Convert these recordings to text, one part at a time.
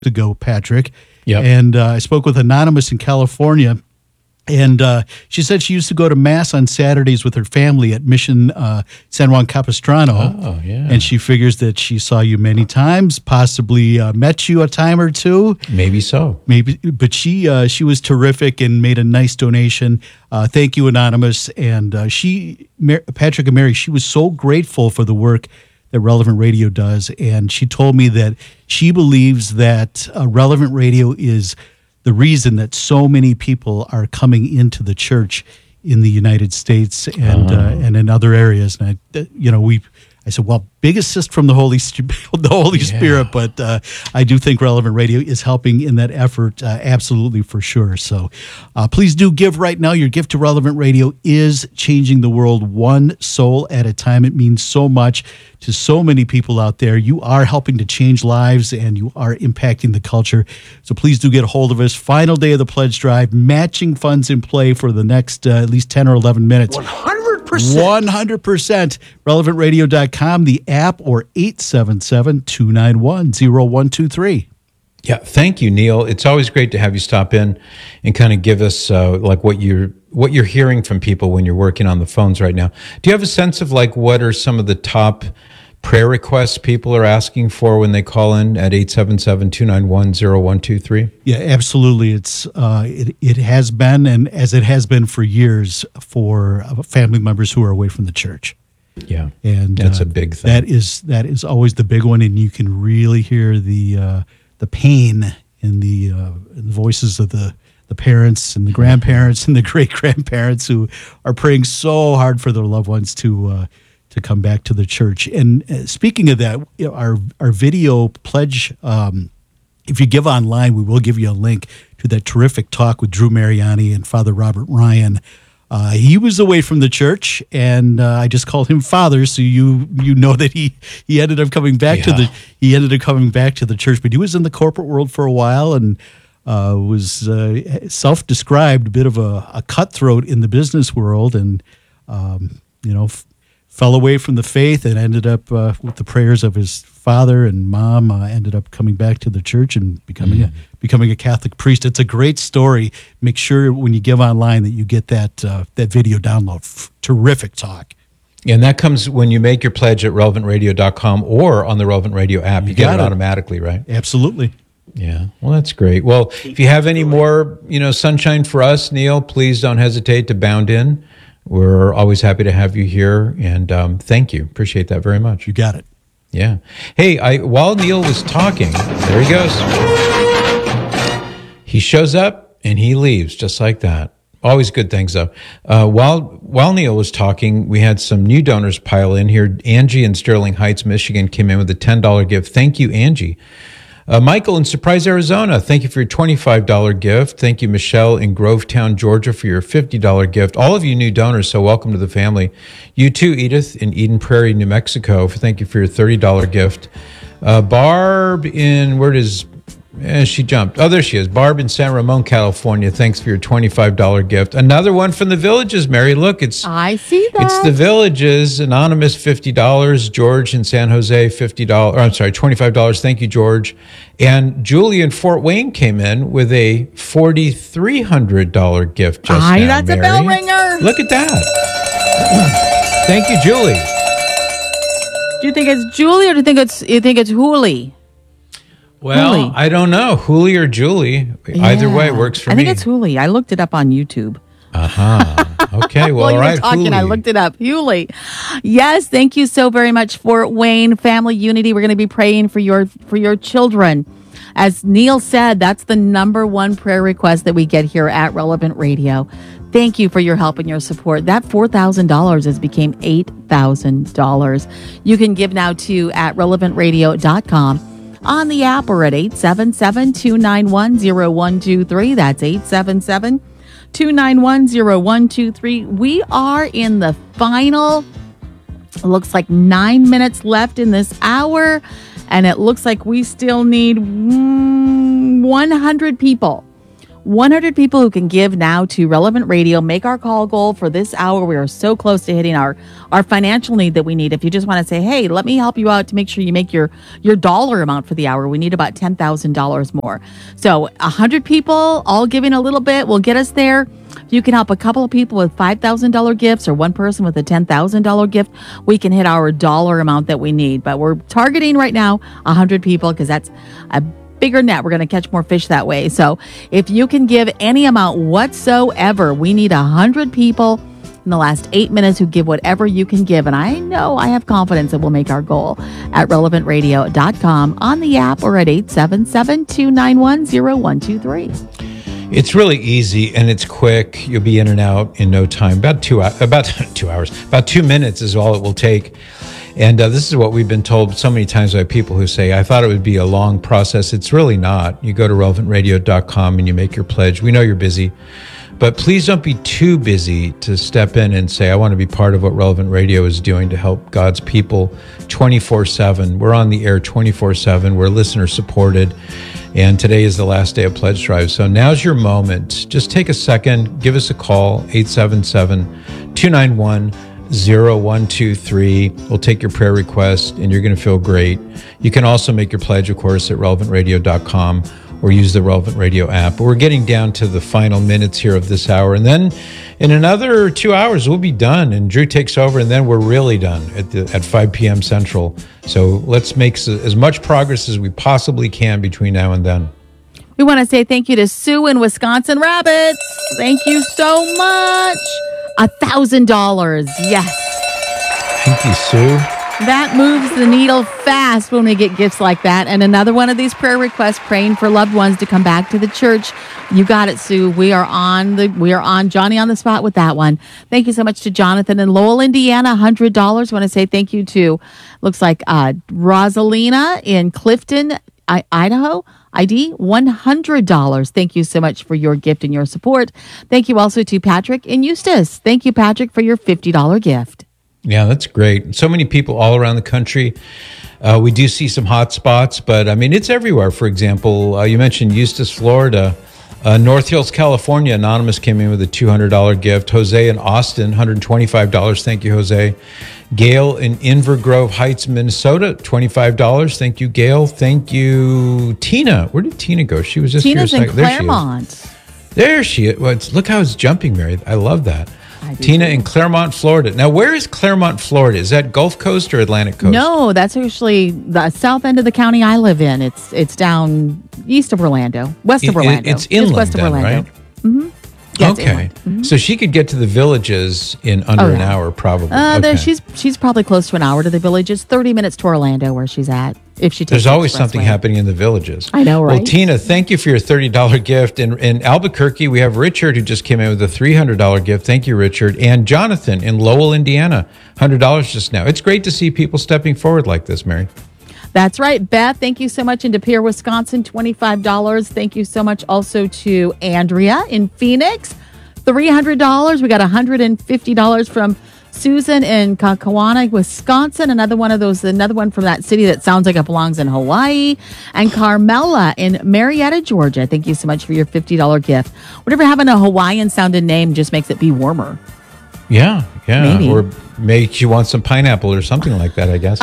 ago, Patrick. Yep. And I spoke with Anonymous in California. And she said she used to go to Mass on Saturdays with her family at Mission San Juan Capistrano. Oh, yeah. And she figures that she saw you many times, possibly met you a time or two. Maybe so. Maybe, but she was terrific and made a nice donation. Thank you, Anonymous. And Patrick and Mary, she was so grateful for the work that Relevant Radio does. And she told me that she believes that Relevant Radio is the reason that so many people are coming into the church in the United States and in other areas. And I said, well, big assist from the Holy Spirit, but I do think Relevant Radio is helping in that effort, absolutely for sure. So please do give right now. Your gift to Relevant Radio is changing the world one soul at a time. It means so much to so many people out there. You are helping to change lives and you are impacting the culture. So please do get a hold of us. Final day of the pledge drive, matching funds in play for the next at least 10 or 11 minutes. 100%. RelevantRadio.com, the app, or 877-291-0123. Yeah, thank you, Neil. It's always great to have you stop in and kind of give us like what you're hearing from people when you're working on the phones right now. Do you have a sense of like what are some of the top prayer requests people are asking for when they call in at 877-291-0123? Yeah, absolutely. It's it has been, and as it has been for years, for family members who are away from the church. Yeah, and that's a big thing. That is always the big one, and you can really hear the pain in the voices of the parents and the grandparents and the great-grandparents who are praying so hard for their loved ones to come back to the church. And speaking of that, our video pledge, if you give online, we will give you a link to that terrific talk with Drew Mariani and Father Robert Ryan. He was away from the church, and I just called him Father, so you know that he ended up coming back to the church. But he was in the corporate world for a while and was self-described a bit of a cutthroat in the business world, and fell away from the faith and ended up with the prayers of his father and mom, ended up coming back to the church and becoming a Catholic priest. It's a great story. Make sure when you give online that you get that video download. Terrific talk. And that comes when you make your pledge at relevantradio.com or on the Relevant Radio app. You get it automatically, right? Absolutely. Yeah. Well, that's great. Well, if you have any more, sunshine for us, Neil, please don't hesitate to bound in. We're always happy to have you here, and thank you. Appreciate that very much. You got it. Yeah. Hey, while Neil was talking, there he goes. He shows up and he leaves just like that. Always good things, though. While Neil was talking, we had some new donors pile in here. Angie in Sterling Heights, Michigan, came in with a $10 gift. Thank you, Angie. Michael in Surprise, Arizona, thank you for your $25 gift. Thank you, Michelle in Grovetown, Georgia, for your $50 gift. All of you new donors, so welcome to the family. You too, Edith in Eden Prairie, New Mexico, thank you for your $30 gift. Barb in, she jumped. Oh, there she is. Barb in San Ramon, California. Thanks for your $25 gift. Another one from the Villages, Mary. Look, I see that. It's the Villages. Anonymous, $50. George in San Jose, $25. Thank you, George. And Julie in Fort Wayne came in with a $4,300 gift just now, that's Mary. a bell ringer. Look at that. Thank you, Julie. Do you think it's Julie or do you think it's Hooli? Well, Hooli. I don't know. Hooli or Julie. Either way, it works for me. I think it's Hooli. I looked it up on YouTube. Okay, well, While you all right, were talking, Hooli. I looked it up. Hooli. Yes, thank you so very much, Fort Wayne Family Unity. We're going to be praying for your children. As Neil said, that's the number one prayer request that we get here at Relevant Radio. Thank you for your help and your support. That $4,000 has became $8,000. You can give now to at relevantradio.com. On the app or at 877-291-0123. That's 877-291-0123. We are in the final, it looks like 9 minutes left in this hour, and it looks like we still need 100 people. 100 people who can give now to Relevant Radio. Make our call goal for this hour. We are so close to hitting our financial need that we need. If you just want to say, hey, let me help you out to make sure you make your dollar amount for the hour, we need about $10,000 more. So 100 people all giving a little bit will get us there. If you can help a couple of people with $5,000 gifts or one person with a $10,000 gift, we can hit our dollar amount that we need. But we're targeting right now 100 people because that's a bigger net. We're going to catch more fish that way. So if you can give any amount whatsoever, we need 100 people in the last 8 minutes who give whatever you can give. And I know I have confidence that we'll make our goal at relevantradio.com, on the app, or at 877-291-0123. It's really easy and it's quick. You'll be in and out in no time. About 2 hours. About 2 minutes is all it will take. And this is what we've been told so many times by people who say, I thought it would be a long process. It's really not. You go to relevantradio.com and you make your pledge. We know you're busy, but please don't be too busy to step in and say, I want to be part of what Relevant Radio is doing to help God's people 24/7. We're on the air 24/7. We're listener supported. And today is the last day of Pledge Drive. So now's your moment. Just take a second, give us a call, 877-291-0123. We'll take your prayer request and you're going to feel great. You can also make your pledge, of course, at relevantradio.com or use the Relevant Radio app. But we're getting down to the final minutes here of this hour. And then in another 2 hours, we'll be done. And Drew takes over, and then we're really done at 5 p.m. Central. So let's make as much progress as we possibly can between now and then. We want to say thank you to Sue in Wisconsin Rabbits. Thank you so much. $1,000. Yes. Thank you, Sue. That moves the needle fast when we get gifts like that. And another one of these prayer requests, praying for loved ones to come back to the church. You got it, Sue. We are on Johnny on the spot with that one. Thank you so much to Jonathan in Lowell, Indiana, $100. I want to say thank you to, looks like Rosalina in Clifton, Idaho. ID $100. Thank you so much for your gift and your support. Thank you also to Patrick in Eustis. Thank you, Patrick, for your $50 gift. Yeah, that's great. So many people all around the country. We do see some hot spots, but I mean, it's everywhere. For example, you mentioned Eustis, Florida. North Hills, California, Anonymous came in with a $200 gift. Jose in Austin, $125. Thank you, Jose. Gail in Invergrove Heights, Minnesota, $25. Thank you, Gail. Thank you, Tina. Where did Tina go? She was just Tina's here a second. in Claremont. There she is. Well, look how it's jumping, Mary. I love that. Tina in Claremont, Florida. Now, where is Claremont, Florida? Is that Gulf Coast or Atlantic Coast? No, that's actually the south end of the county I live in. It's down east of Orlando, west of Orlando. It's inland, west of then, Orlando. right? Mm-hmm. Yeah, okay, so she could get to the villages in under an hour, probably. There, she's probably close to an hour to the villages. 30 minutes to Orlando, where she's at. If she takes There's always something happening in the villages. I know, right? Well, Tina, thank you for your $30 gift. And in Albuquerque, we have Richard who just came in with a $300 gift. Thank you, Richard. And Jonathan in Lowell, Indiana, $100 just now. It's great to see people stepping forward like this, Mary. That's right. Beth, thank you so much. In De Pere, Wisconsin, $25. Thank you so much also to Andrea in Phoenix, $300. We got $150 from Susan in Kaukauna, Wisconsin. Another one from that city that sounds like it belongs in Hawaii. And Carmela in Marietta, Georgia. Thank you so much for your $50 gift. Whatever having a Hawaiian sounding name just makes it be warmer. Yeah. Maybe. Or makes you want some pineapple or something like that, I guess.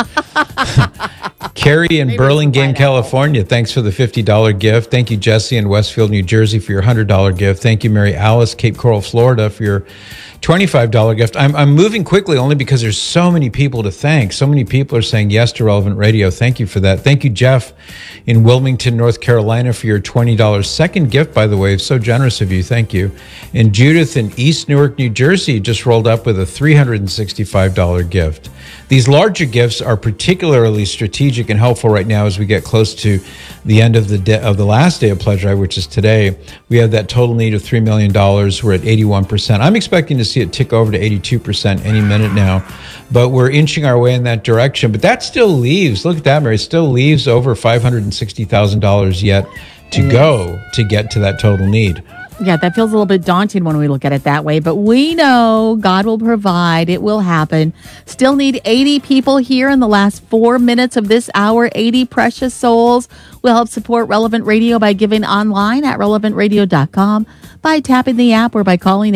Carrie in Burlingame, California, thanks for the $50 gift. Thank you, Jesse in Westfield, New Jersey, for your $100 gift. Thank you, Mary Alice, Cape Coral, Florida, for your $25 gift. I'm moving quickly only because there's so many people to thank. So many people are saying yes to Relevant Radio. Thank you for that. Thank you, Jeff in Wilmington, North Carolina, for your $20 second gift, by the way. So generous of you. Thank you. And Judith in East Newark, New Jersey, just rolled up with a $365 gift. These larger gifts are particularly strategic and helpful right now as we get close to the end of the last day of Pledge Drive, which is today. We have that total need of $3 million. We're at 81%. I'm expecting to see it tick over to 82% any minute now, but we're inching our way in that direction. But that still leaves, look at that, Mary, still leaves over $560,000 yet to go to get to that total need. Yeah, that feels a little bit daunting when we look at it that way, but we know God will provide. It will happen. Still need 80 people here in the last 4 minutes of this hour. 80 precious souls will help support Relevant Radio by giving online at relevantradio.com, by tapping the app, or by calling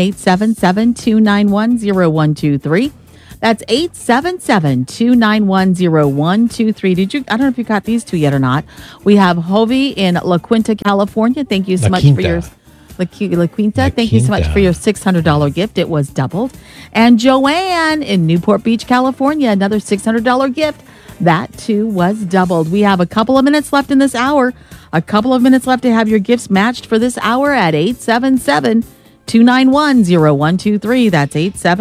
877-291-0123. That's 877-291-0123. I don't know if you got these two yet or not. We have Hovey in La Quinta, California. Thank you so much for your La Quinta. Thank you so much for your $600 gift. It was doubled. And Joanne in Newport Beach, California, another $600 gift. That too was doubled. We have a couple of minutes left in this hour. A couple of minutes left to have your gifts matched for this hour at 877-291-0123. That's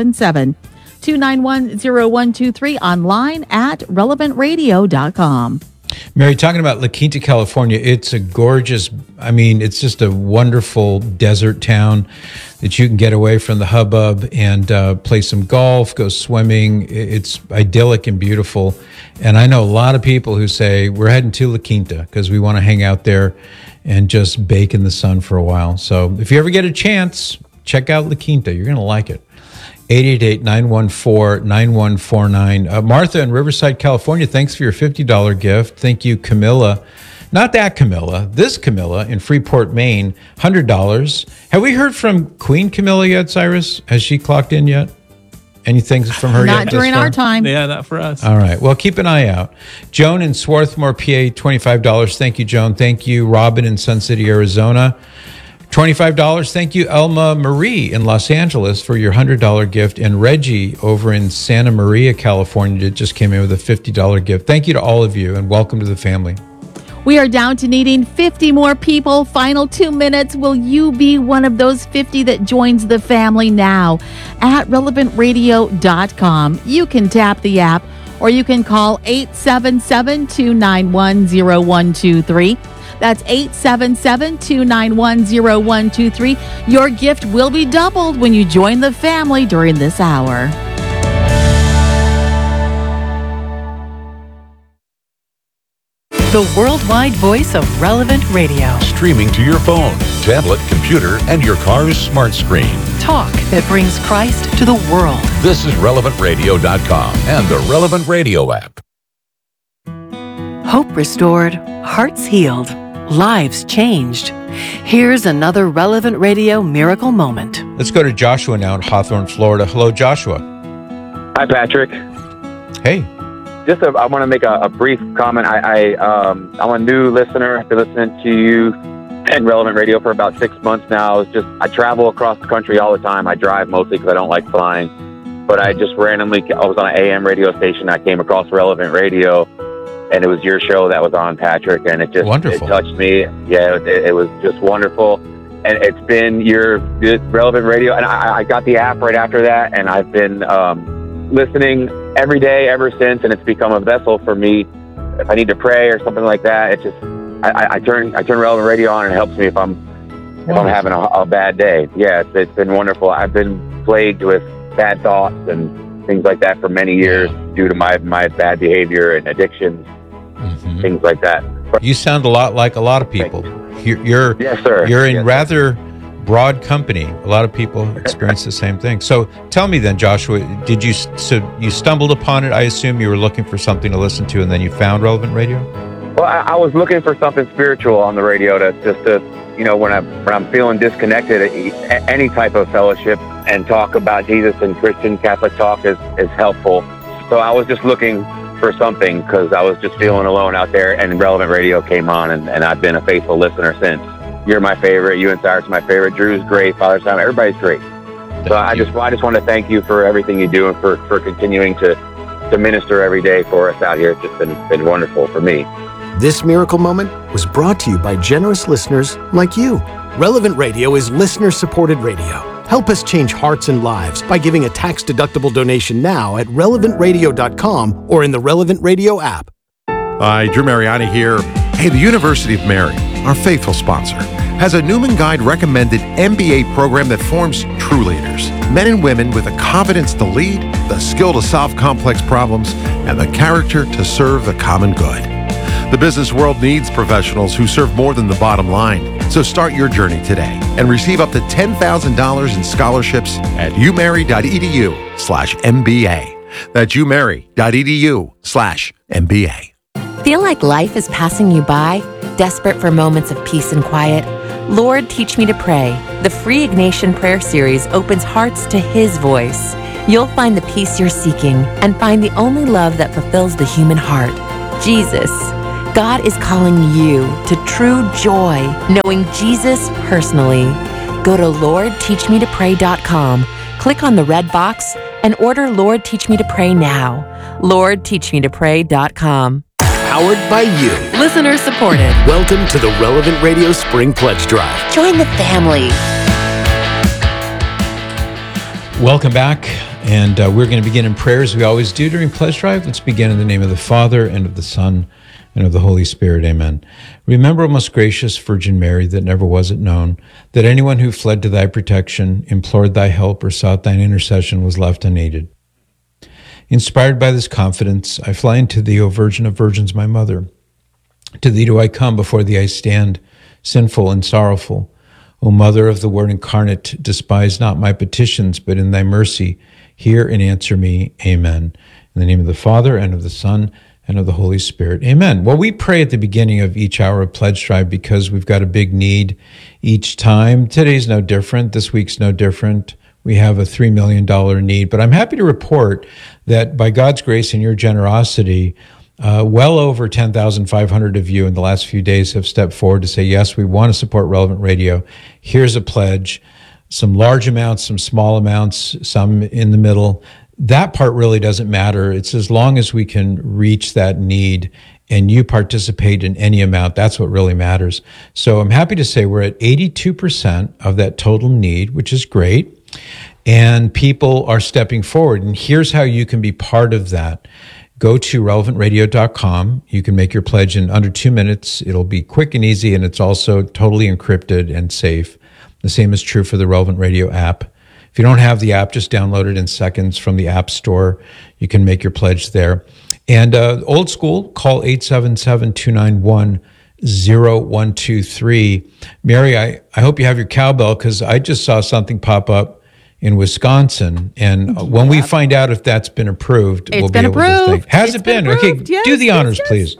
877-291-0123, online at relevantradio.com. Mary, talking about La Quinta, California, it's a gorgeous, it's just a wonderful desert town that you can get away from the hubbub and play some golf, go swimming. It's idyllic and beautiful. And I know a lot of people who say, we're heading to La Quinta because we want to hang out there and just bake in the sun for a while. So if you ever get a chance, check out La Quinta. You're going to like it. 888-914-9149. Martha in Riverside, California, thanks for your $50 gift. Thank you, Camilla. Not that Camilla, this Camilla in Freeport, Maine, $100. Have we heard from Queen Camilla yet, Cyrus? Has she clocked in yet? Anything from her yet? Not during our time. Yeah, not for us. All right. Well, keep an eye out. Joan in Swarthmore, PA, $25. Thank you, Joan. Thank you, Robin in Sun City, Arizona. $25. Thank you, Elma Marie in Los Angeles, for your $100 gift. And Reggie over in Santa Maria, California, just came in with a $50 gift. Thank you to all of you, and welcome to the family. We are down to needing 50 more people. Final 2 minutes. Will you be one of those 50 that joins the family now? At relevantradio.com. You can tap the app, or you can call 877-291-0123. That's 877-291-0123. Your gift will be doubled when you join the family during this hour. The worldwide voice of Relevant Radio. Streaming to your phone, tablet, computer, and your car's smart screen. Talk that brings Christ to the world. This is relevantradio.com and the Relevant Radio app. Hope restored, hearts healed, lives changed. Here's another Relevant Radio miracle moment. Let's go to Joshua now in Hawthorne, Florida. Hello, Joshua. Hi, Patrick. Hey. I want to make a brief comment. I'm a new listener. I've been listening to you and Relevant Radio for about 6 months now. I travel across the country all the time. I drive mostly because I don't like flying. But I just randomly, I was on an AM radio station. I came across Relevant Radio, and it was your show that was on, Patrick, and it touched me. Yeah, it was just wonderful. And it's been your Relevant Radio, and I got the app right after that, and I've been listening every day ever since, and it's become a vessel for me. If I need to pray or something like that, it's just I turn Relevant Radio on, and it helps me if I'm having a bad day. Yeah, it's been wonderful. I've been plagued with bad thoughts and things like that for many years due to my bad behavior and addictions, things like that. You sound a lot like a lot of people. You're yes, sir. You're in rather broad company. A lot of people experience the same thing. So tell me then, Joshua, you stumbled upon it? I assume you were looking for something to listen to, and then you found Relevant Radio? Well, I was looking for something spiritual on the radio to when I'm feeling disconnected, any type of fellowship and talk about Jesus and Christian Catholic talk is helpful. So I was just looking for something because I was just feeling alone out there, and Relevant Radio came on, and I've been a faithful listener since. You're my favorite. You and Cyrus are my favorite. Drew's great. Father Simon, everybody's great. I just want to thank you for everything you do and for continuing to minister every day for us out here. It's just been wonderful for me. This miracle moment was brought to you by generous listeners like you. Relevant Radio is listener-supported radio. Help us change hearts and lives by giving a tax-deductible donation now at relevantradio.com or in the Relevant Radio app. Hi, Drew Mariani here. Hey, the University of Mary, our faithful sponsor, has a Newman Guide recommended MBA program that forms true leaders. Men and women with the confidence to lead, the skill to solve complex problems, and the character to serve the common good. The business world needs professionals who serve more than the bottom line. So start your journey today and receive up to $10,000 in scholarships at umary.edu/MBA. That's umary.edu/MBA. Feel like life is passing you by? Desperate for moments of peace and quiet? Lord, Teach Me to Pray. The free Ignatian Prayer Series opens hearts to His voice. You'll find the peace you're seeking and find the only love that fulfills the human heart, Jesus. God is calling you to true joy, knowing Jesus personally. Go to LordTeachMeToPray.com, click on the red box, and order Lord Teach Me to Pray now. LordTeachMeToPray.com. Powered by you. Listener supported. Welcome to the Relevant Radio Spring Pledge Drive. Join the family. Welcome back, and we're going to begin in prayer as we always do during Pledge Drive. Let's begin in the name of the Father, and of the Son, and of the Holy Spirit. Amen. Remember, O most gracious Virgin Mary, that never was it known that anyone who fled to thy protection, implored thy help, or sought thine intercession was left unaided. Inspired by this confidence, I fly into thee, O Virgin of Virgins, my mother. To thee do I come, before thee I stand, sinful and sorrowful. O Mother of the Word incarnate, despise not my petitions, but in thy mercy hear and answer me. Amen. In the name of the Father, and of the Son, and of the Holy Spirit. Amen. Well, we pray at the beginning of each hour of Pledge Drive because we've got a big need each time. Today's no different. This week's no different. We have a $3 million need, but I'm happy to report that by God's grace and your generosity, well over 10,500 of you in the last few days have stepped forward to say, yes, we want to support Relevant Radio. Here's a pledge. Some large amounts, some small amounts, some in the middle. That part really doesn't matter. It's as long as we can reach that need and you participate in any amount, that's what really matters. So I'm happy to say we're at 82% of that total need, which is great. And people are stepping forward. And here's how you can be part of that. Go to relevantradio.com. You can make your pledge in under 2 minutes. It'll be quick and easy, and it's also totally encrypted and safe. The same is true for the Relevant Radio app. If you don't have the app, just download it in seconds from the App Store. You can make your pledge there. And old school, call 877-291-0123. Mary, I hope you have your cowbell, because I just saw something pop up in Wisconsin, and when we find out if that's been approved, we'll be able to think. Has it been? Okay, Yes, do the honors, please.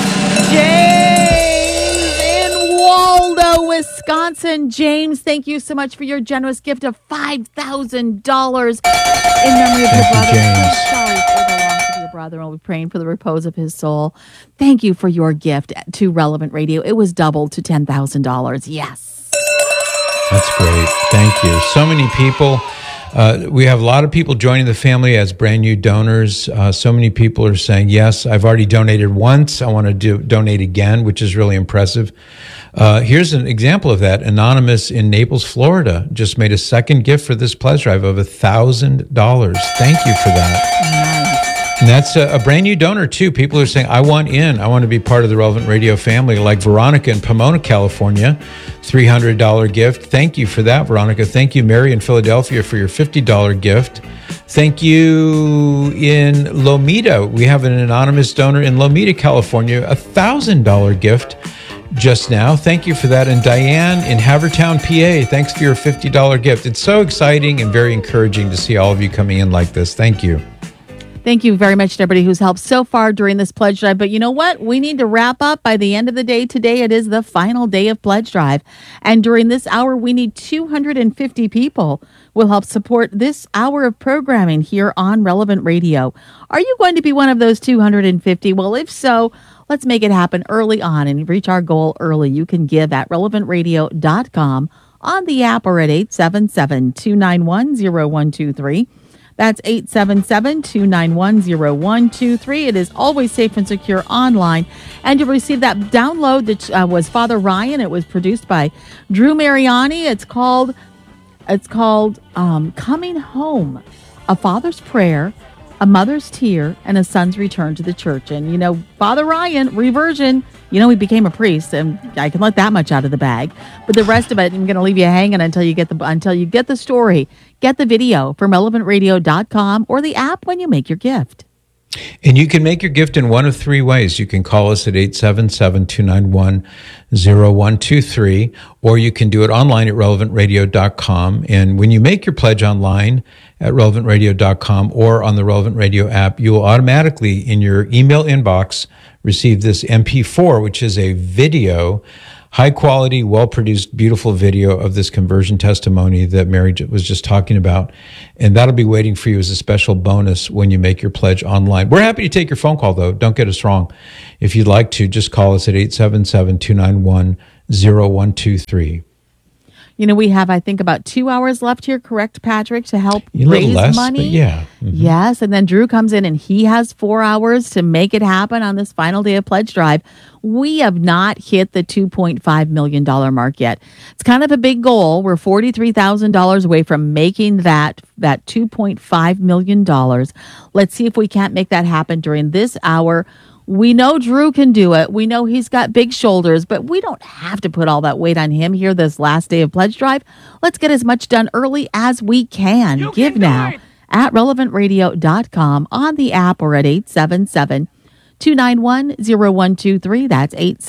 James in Waldo, Wisconsin. James, thank you so much for your generous gift of $5,000 in memory of your brother. James. Sorry for the loss of your brother, and we'll be praying for the repose of his soul. Thank you for your gift to Relevant Radio. It was doubled to $10,000. Yes. That's great. Thank you. So many people. We have a lot of people joining the family as brand new donors. So many people are saying, yes, I've already donated once. I want to donate again, which is really impressive. Here's an example of that. Anonymous in Naples, Florida, just made a second gift for this pledge drive of $1,000. Thank you for that. And that's a brand new donor, too. People are saying, I want in. I want to be part of the Relevant Radio family, like Veronica in Pomona, California, $300 gift. Thank you for that, Veronica. Thank you, Mary in Philadelphia, for your $50 gift. Thank you in Lomita. We have an anonymous donor in Lomita, California, $1,000 gift just now. Thank you for that. And Diane in Havertown, PA, thanks for your $50 gift. It's so exciting and very encouraging to see all of you coming in like this. Thank you. Thank you very much to everybody who's helped so far during this pledge drive. But you know what? We need to wrap up by the end of the day today. It is the final day of pledge drive. And during this hour, we need 250 people will help support this hour of programming here on Relevant Radio. Are you going to be one of those 250? Well, if so, let's make it happen early on and reach our goal early. You can give at relevantradio.com, on the app, or at 877-291-0123. That's 877-291-0123. It is always safe and secure online. And to receive that download that was Father Ryan, it was produced by Drew Mariani. It's called Coming Home, A Father's Prayer, A Mother's Tear, and a Son's Return to the Church. And, you know, Father Ryan, reversion, he became a priest, and I can let that much out of the bag. But the rest of it, I'm going to leave you hanging until you get the story. Get the video from relevantradio.com or the app when you make your gift. And you can make your gift in one of three ways. You can call us at 877-291-0123, or you can do it online at relevantradio.com. And when you make your pledge online at relevantradio.com or on the Relevant Radio app, you will automatically, in your email inbox, receive this MP4, which is a video, high quality, well produced, beautiful video of this conversion testimony that Mary was just talking about. And that'll be waiting for you as a special bonus when you make your pledge online. We're happy to take your phone call, though. Don't get us wrong. If you'd like to, just call us at 877-291-0123. You know, we have, I think, about 2 hours left here, correct, Patrick, to help A little raise less, money? but yeah. Yes, and then Drew comes in and he has 4 hours to make it happen on this final day of pledge drive. We have not hit the $2.5 million mark yet. It's kind of a big goal. We're $43,000 away from making that $2.5 million. Let's see if we can't make that happen during this hour. We know Drew can do it. We know he's got big shoulders, but we don't have to put all that weight on him here this last day of pledge drive. Let's get as much done early as we can. Give now at relevantradio.com, on the app, or at 877-291-0123. That's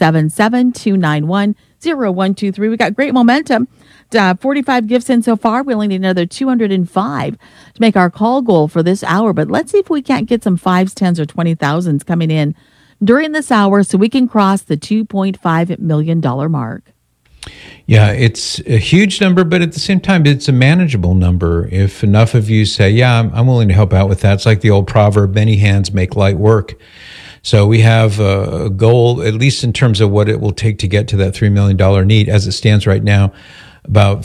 877-291-0123. We got great momentum. 45 gifts in so far. We only need another 205 to make our call goal for this hour. But let's see if we can't get some 5s, 10s, or 20,000s coming in during this hour so we can cross the $2.5 million mark. Yeah, it's a huge number, but at the same time, it's a manageable number. If enough of you say, yeah, I'm willing to help out with that. It's like the old proverb, many hands make light work. So we have a goal, at least in terms of what it will take to get to that $3 million need. As it stands right now, about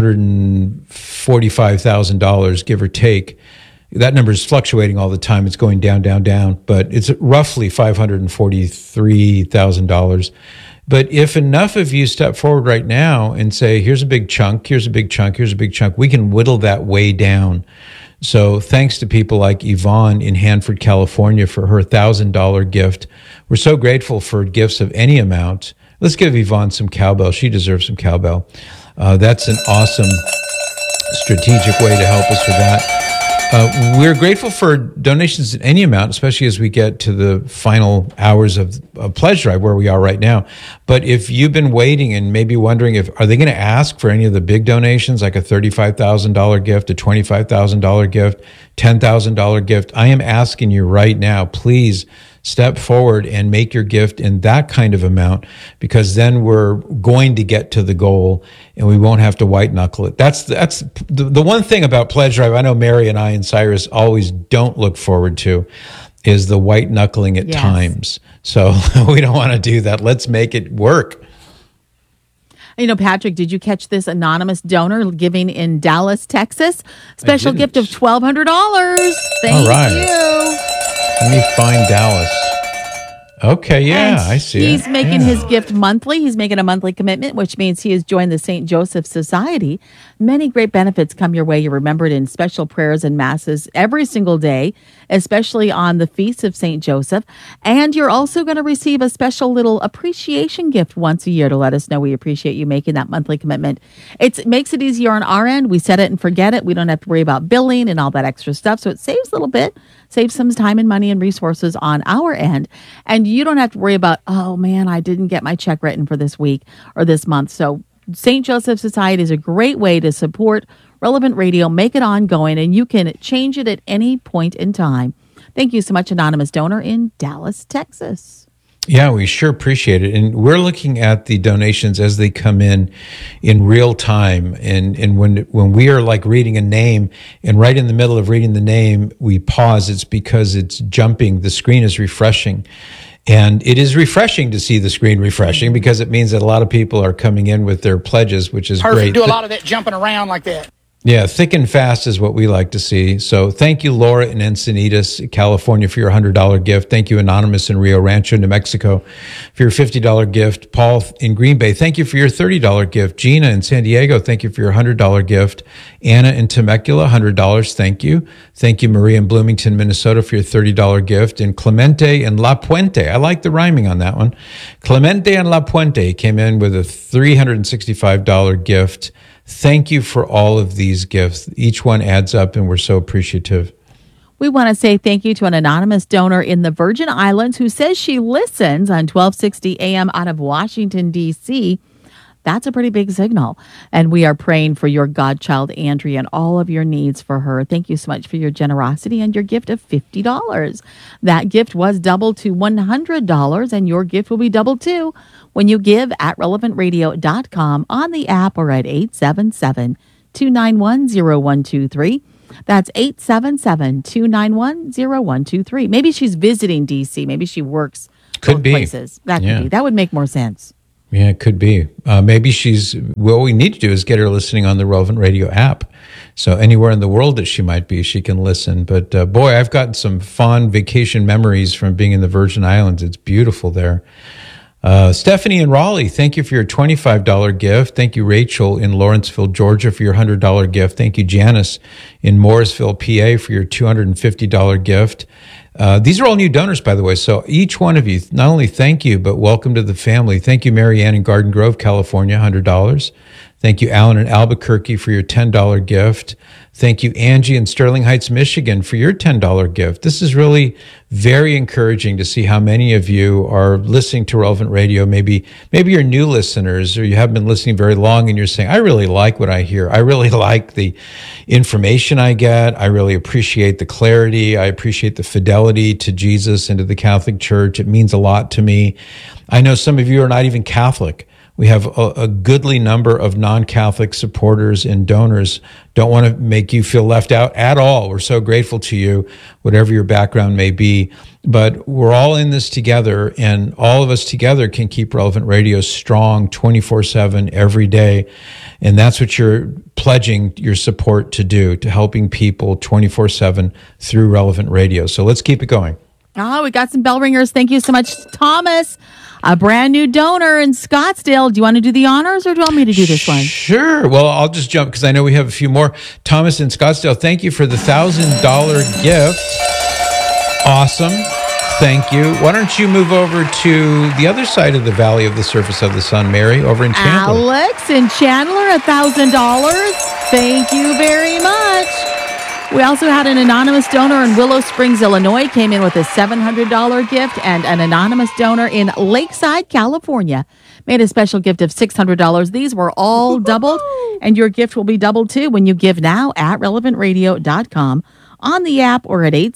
$545,000, give or take. That number is fluctuating all the time. It's going down, down, down, but it's roughly $543,000. But if enough of you step forward right now and say, here's a big chunk, here's a big chunk, here's a big chunk, we can whittle that way down. So thanks to people like Yvonne in Hanford, California, for her $1,000 gift. We're so grateful for gifts of any amount. Let's give Yvonne some cowbell. She deserves some cowbell. That's an awesome strategic way to help us with that. We're grateful for donations in any amount, especially as we get to the final hours of pledge drive where we are right now. But if you've been waiting and maybe wondering are they going to ask for any of the big donations, like a $35,000 gift, a $25,000 gift, $10,000 gift, I am asking you right now, please step forward and make your gift in that kind of amount, because then we're going to get to the goal and we won't have to white knuckle it. That's the one thing about Pledge Drive I know Mary and I and Cyrus always don't look forward to is the white knuckling at times. So we don't want to do that. Let's make it work. You know, Patrick, did you catch this anonymous donor giving in Dallas, Texas? Special gift of $1,200. Thank you. Let me find Dallas. Okay, yeah, I see it. He's making his gift monthly. He's making a monthly commitment, which means he has joined the St. Joseph Society. Many great benefits come your way. You're remembered in special prayers and masses every single day, especially on the feast of St. Joseph. And you're also going to receive a special little appreciation gift once a year to let us know we appreciate you making that monthly commitment. It makes it easier on our end. We set it and forget it. We don't have to worry about billing and all that extra stuff. So it saves a little bit. Save some time and money and resources on our end. And you don't have to worry about, oh man, I didn't get my check written for this week or this month. So St. Joseph Society is a great way to support Relevant Radio, make it ongoing, and you can change it at any point in time. Thank you so much, anonymous donor in Dallas, Texas. Yeah, we sure appreciate it. And we're looking at the donations as they come in real time. And when we are like reading a name and right in the middle of reading the name, we pause, it's because it's jumping. The screen is refreshing. And it is refreshing to see the screen refreshing because it means that a lot of people are coming in with their pledges, which is great. Do a lot of that jumping around like that. Yeah, thick and fast is what we like to see. So thank you, Laura in Encinitas, California, for your $100 gift. Thank you, Anonymous in Rio Rancho, New Mexico, for your $50 gift. Paul in Green Bay, thank you for your $30 gift. Gina in San Diego, thank you for your $100 gift. Anna in Temecula, $100, thank you. Thank you, Maria in Bloomington, Minnesota, for your $30 gift. And Clemente in La Puente, I like the rhyming on that one. Clemente in La Puente came in with a $365 gift. Thank you for all of these gifts. Each one adds up, and we're so appreciative. We want to say thank you to an anonymous donor in the Virgin Islands who says she listens on 1260 AM out of Washington, D.C. That's a pretty big signal. And we are praying for your godchild, Andrea, and all of your needs for her. Thank you so much for your generosity and your gift of $50. That gift was doubled to $100, and your gift will be doubled too when you give at relevantradio.com on the app or at 877-291-0123. That's 877-291-0123. Maybe she's visiting D.C. Maybe she works Could both be. places. That could be. That would make more sense. Yeah, it could be. Maybe what we need to do is get her listening on the Relevant Radio app. So anywhere in the world that she might be, she can listen. But boy, I've gotten some fond vacation memories from being in the Virgin Islands. It's beautiful there. Stephanie in Raleigh, thank you for your $25 gift. Thank you, Rachel in Lawrenceville, Georgia, for your $100 gift. Thank you, Janice in Morrisville, PA, for your $250 gift. These are all new donors, by the way. So each one of you, not only thank you, but welcome to the family. Thank you, Marianne in Garden Grove, California, $100. Thank you, Alan in Albuquerque, for your $10 gift. Thank you, Angie in Sterling Heights, Michigan, for your $10 gift. This is really very encouraging to see how many of you are listening to Relevant Radio. Maybe you're new listeners, or you haven't been listening very long, and you're saying, I really like what I hear. I really like the information I get. I really appreciate the clarity. I appreciate the fidelity to Jesus and to the Catholic Church. It means a lot to me. I know some of you are not even Catholic. We have a goodly number of non-Catholic supporters and donors. Don't want to make you feel left out at all. We're so grateful to you, whatever your background may be. But we're all in this together, and all of us together can keep Relevant Radio strong 24/7 every day. And that's what you're pledging your support to do, to helping people 24/7 through Relevant Radio. So let's keep it going. Oh, we got some bell ringers. Thank you so much, Thomas, a brand new donor in Scottsdale. Do you want to do the honors, or do you want me to do this one? Sure. Well, I'll just jump because I know we have a few more. Thomas in Scottsdale, thank you for the $1,000 gift. Awesome. Thank you. Why don't you move over to the other side of the Valley of the Surface of the Sun, Mary, over in Chandler. Alex in Chandler, $1,000. Thank you very much. We also had an anonymous donor in Willow Springs, Illinois, came in with a $700 gift, and an anonymous donor in Lakeside, California, made a special gift of $600. These were all doubled, and your gift will be doubled too when you give now at relevantradio.com, on the app, or at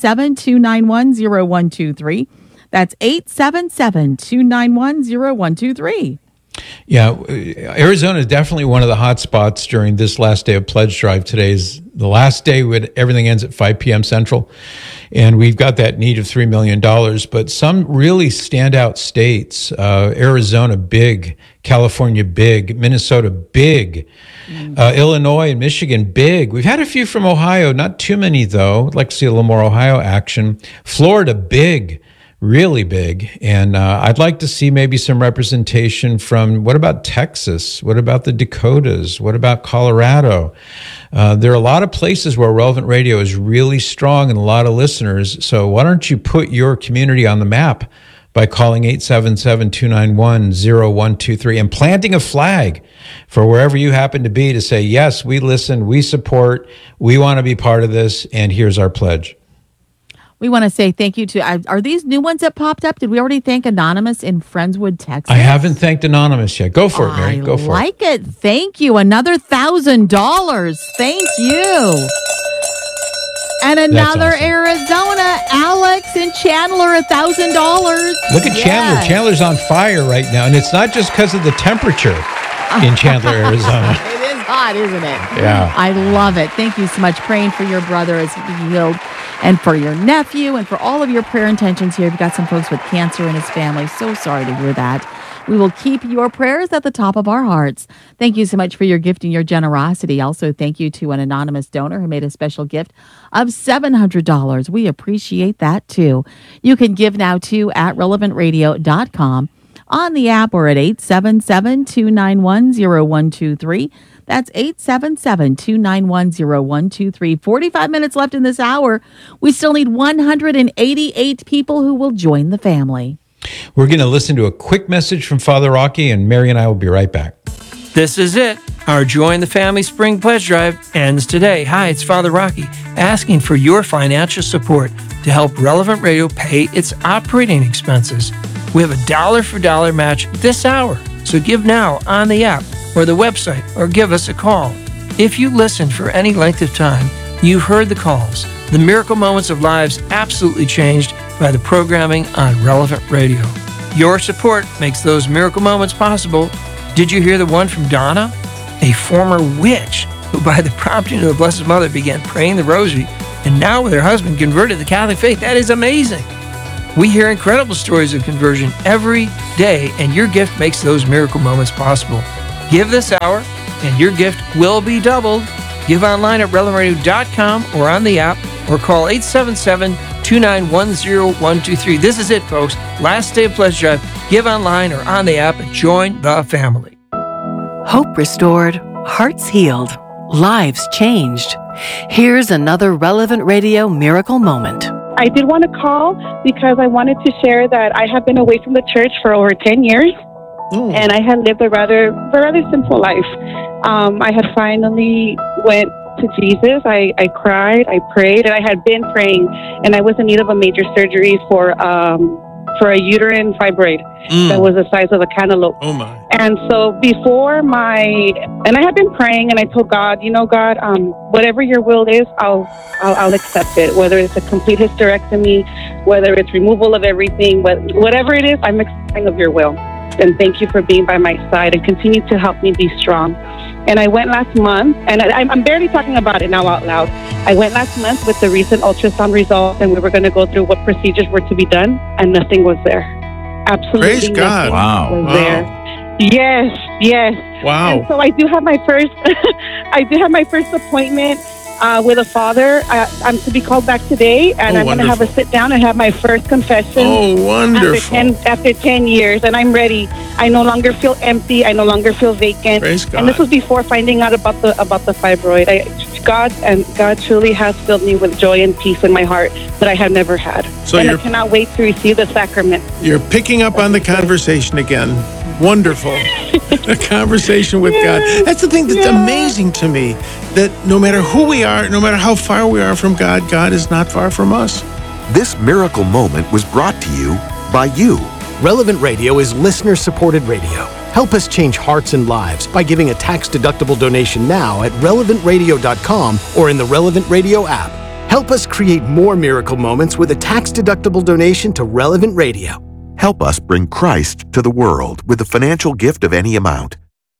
877-291-0123. That's 877-291-0123. Yeah, Arizona is definitely one of the hot spots during this last day of pledge drive. Today's the last day when everything ends at 5 p.m. Central, and we've got that need of $3 million. But some really standout states, Arizona, big, California, big, Minnesota, big, Illinois and Michigan, big. We've had a few from Ohio, not too many though. I'd like to see a little more Ohio action. Florida, big. Really big. And I'd like to see maybe some representation from, what about Texas? What about the Dakotas? What about Colorado? There are a lot of places where Relevant Radio is really strong and a lot of listeners. So why don't you put your community on the map by calling 877-291-0123 and planting a flag for wherever you happen to be to say, yes, we listen, we support, we want to be part of this, and here's our pledge. We want to say thank you to, are these new ones that popped up? Did we already thank Anonymous in Friendswood, Texas? I haven't thanked Anonymous yet. Go for it, Mary. Go for it. I like it. Thank you. Another $1,000. Thank you. And another awesome. Arizona, Alex in Chandler, $1,000. Look at Chandler. Chandler's on fire right now. And it's not just because of the temperature in Chandler, Arizona. It is hot, isn't it? Yeah. I love it. Thank you so much. Praying for your brother as he healed, and for your nephew, and for all of your prayer intentions here. We've got some folks with cancer in his family. So sorry to hear that. We will keep your prayers at the top of our hearts. Thank you so much for your gift and your generosity. Also, thank you to an anonymous donor who made a special gift of $700. We appreciate that too. You can give now too at relevantradio.com, on the app, or at 877-291-0123. That's 877-291-0123. 45 minutes left in this hour. We still need 188 people who will join the family. We're going to listen to a quick message from Father Rocky, and Mary and I will be right back. This is it. Our Join the Family Spring Pledge Drive ends today. Hi, it's Father Rocky, asking for your financial support to help Relevant Radio pay its operating expenses. We have a dollar for dollar match this hour, so give now on the app or the website or give us a call. If you listen for any length of time, you've heard the calls. The miracle moments of lives absolutely changed by the programming on Relevant Radio. Your support makes those miracle moments possible. Did you hear the one from Donna, a former witch who, by the prompting of the Blessed Mother, began praying the rosary and now with her husband converted to the Catholic faith? That is amazing. We hear incredible stories of conversion every day, and your gift makes those miracle moments possible. Give this hour, and your gift will be doubled. Give online at relevantradio.com or on the app, or call 877-2910123. This is it, folks. Last day of Pledge Drive. Give online or on the app and join the family. Hope restored, hearts healed, lives changed. Here's another Relevant Radio miracle moment. I did want to call because I wanted to share that I have been away from the church for over 10 years, and I had lived a rather simple life. I had finally went to Jesus. I cried, I prayed, and I had been praying, and I was in need of a major surgery for a uterine fibroid that was the size of a cantaloupe. Oh my. And so and I had been praying, and I told God, God, whatever your will is, I'll accept it. Whether it's a complete hysterectomy, whether it's removal of everything, whatever it is, I'm accepting of your will. And thank you for being by my side and continue to help me be strong. And I went last month, and I'm barely talking about it now out loud. I went last month with the recent ultrasound results, and we were going to go through what procedures were to be done, and nothing was there. Absolutely Praise God. nothing was there. Yes. Wow. And so I do have my first, appointment with a father. I'm to be called back today, and I'm going to have a sit down and have my first confession. Oh, wonderful. After 10 years, and I'm ready. I no longer feel empty. I no longer feel vacant. Praise God. And this was before finding out about the fibroid. God truly has filled me with joy and peace in my heart that I have never had. So and I cannot wait to receive the sacrament. You're picking up on the conversation again. Wonderful. A conversation with God. That's the thing that's amazing to me, that no matter who we are, no matter how far we are from God, God is not far from us. This miracle moment was brought to you by you. Relevant Radio is listener-supported radio. Help us change hearts and lives by giving a tax-deductible donation now at relevantradio.com or in the Relevant Radio app. Help us create more miracle moments with a tax-deductible donation to Relevant Radio. Help us bring Christ to the world with a financial gift of any amount.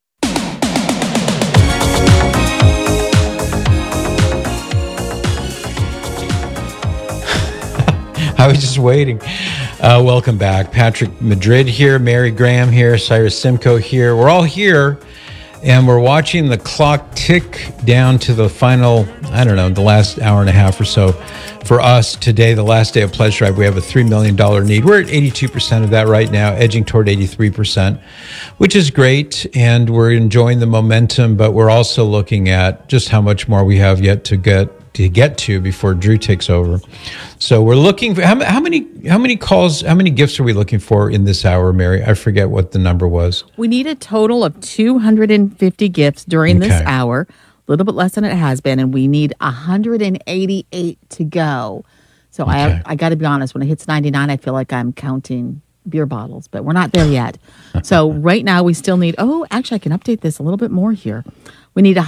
I was just waiting. Welcome back. Patrick Madrid here, Mary Graham here, Cyrus Simcoe here. We're all here, and we're watching the clock tick down to the final, the last hour and a half or so. For us today, the last day of Pledge Drive, we have a $3 million need. We're at 82% of that right now, edging toward 83%, which is great, and we're enjoying the momentum, but we're also looking at just how much more we have yet to get to before Drew takes over. So we're looking for how many gifts are we looking for in this hour, Mary? I forget what the number was. We need a total of 250 gifts during this hour, a little bit less than it has been, and we need 188 to go. So I got to be honest, when it hits 99, I feel like I'm counting beer bottles, but we're not there yet. So right now we still need, actually I can update this a little bit more here. We need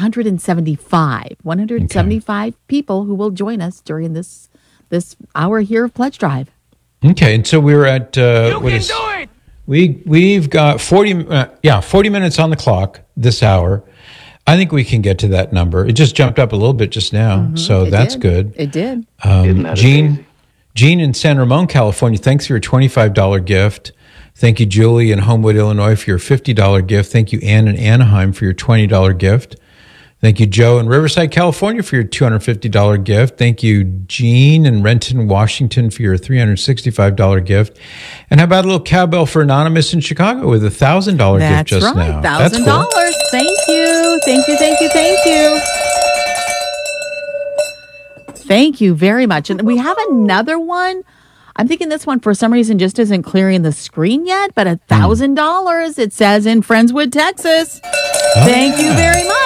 175 people who will join us during this hour here of Pledge Drive. Okay, and so we're at we've got 40 minutes on the clock this hour. I think we can get to that number. It just jumped up a little bit just now, so that's good. It did. Gene in San Ramon, California, thanks for your $25 gift. Thank you, Julie in Homewood, Illinois, for your $50 gift. Thank you, Ann in Anaheim, for your $20 gift. Thank you, Joe in Riverside, California, for your $250 gift. Thank you, Jean in Renton, Washington, for your $365 gift. And how about a little cowbell for Anonymous in Chicago with a $1,000 gift just now? That's right, $1,000. Cool. Thank you. Thank you very much. And we have another one. I'm thinking this one, for some reason, just isn't clearing the screen yet, but $1,000, it says in Friendswood, Texas. Thank you very much.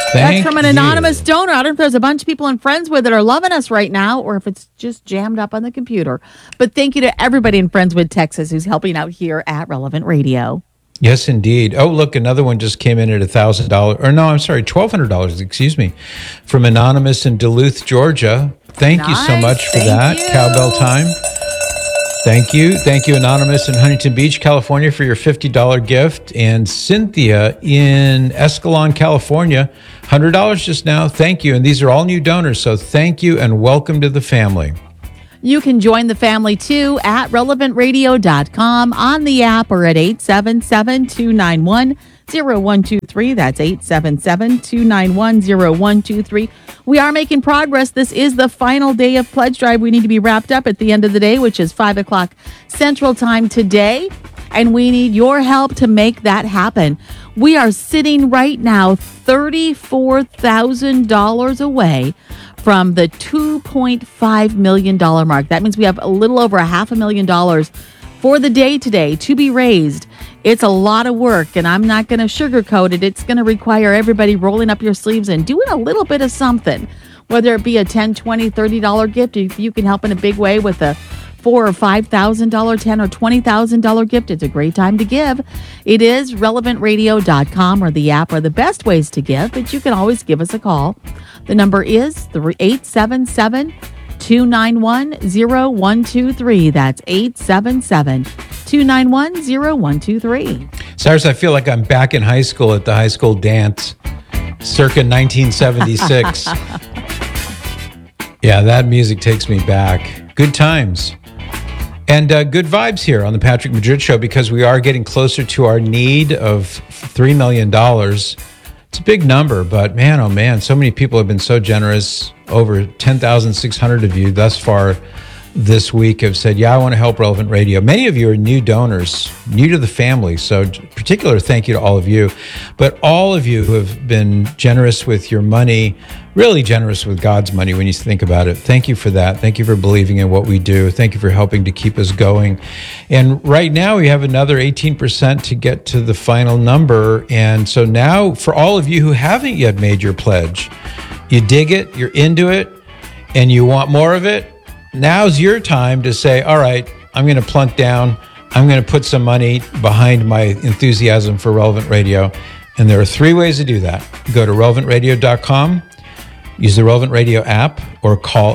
That's from an anonymous donor. I don't know if there's a bunch of people and friends with that are loving us right now or if it's just jammed up on the computer. But thank you to everybody in Friendswood, Texas who's helping out here at Relevant Radio. Yes, indeed. Oh, look, another one just came in at $1,000. Or no, I'm sorry, $1,200, excuse me, from Anonymous in Duluth, Georgia. Thank you so much for that. Cowbell time. Thank you. Thank you, Anonymous in Huntington Beach, California, for your $50 gift. And Cynthia in Escalon, California, $100 just now. Thank you. And these are all new donors, so thank you and welcome to the family. You can join the family too at relevantradio.com, on the app, or at 877-291-0123. That's 877-291-0123. We are making progress. This is the final day of Pledge Drive. We need to be wrapped up at the end of the day, which is 5 o'clock Central Time today. And we need your help to make that happen. We are sitting right now $34,000 away from the $2.5 million mark. That means we have a little over $500,000 for the day today to be raised. It's a lot of work, and I'm not going to sugarcoat it. It's going to require everybody rolling up your sleeves and doing a little bit of something, whether it be a $10, $20, $30 gift. If you can help in a big way with a $4,000 or $5,000, $10,000 or $20,000 gift, it's a great time to give. It is relevantradio.com or the app are the best ways to give, but you can always give us a call. The number is 877-291-0123. That's 877-291-0123. Cyrus, I feel like I'm back in high school at the high school dance circa 1976. Yeah, that music takes me back. Good times. And good vibes here on the Patrick Madrid Show because we are getting closer to our need of $3 million. It's a big number, but man, oh man, so many people have been so generous. Over 10,600 of you thus far this week have said, yeah, I want to help Relevant Radio. Many of you are new donors, new to the family. So particular thank you to all of you. But all of you who have been generous with your money, really generous with God's money when you think about it. Thank you for that. Thank you for believing in what we do. Thank you for helping to keep us going. And right now we have another 18% to get to the final number. And so now for all of you who haven't yet made your pledge, you dig it, you're into it, and you want more of it, now's your time to say, all right, I'm going to plunk down. I'm going to put some money behind my enthusiasm for Relevant Radio. And there are 3 ways to do that. Go to relevantradio.com, use the Relevant Radio app, or call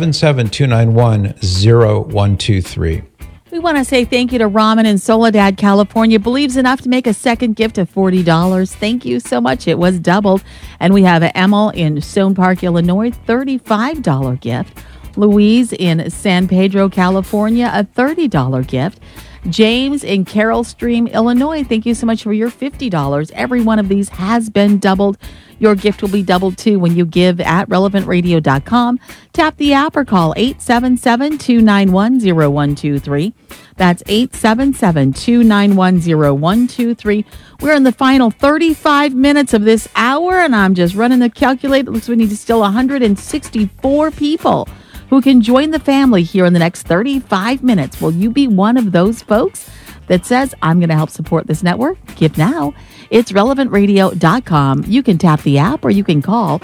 877-291-0123. We want to say thank you to Raman in Soledad, California. Believes enough to make a second gift of $40. Thank you so much. It was doubled. And we have Emil in Stone Park, Illinois, $35 gift. Louise in San Pedro, California, a $30 gift. James in Carroll Stream, Illinois, thank you so much for your $50. Every one of these has been doubled. Your gift will be doubled too when you give at relevantradio.com. Tap the app or call 877-291-0123. That's 877-291-0123. We're in the final 35 minutes of this hour, and I'm just running the calculator. It looks like we need still 164 people who can join the family here in the next 35 minutes. Will you be one of those folks that says, I'm going to help support this network? Give now. It's relevantradio.com. You can tap the app or you can call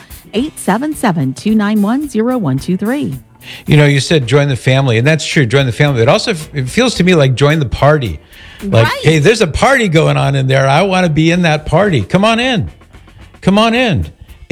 877-291-0123. You know, you said join the family, and that's true, join the family. It also it feels to me like join the party. Like, right. Hey, there's a party going on in there. I want to be in that party. Come on in. Come on in.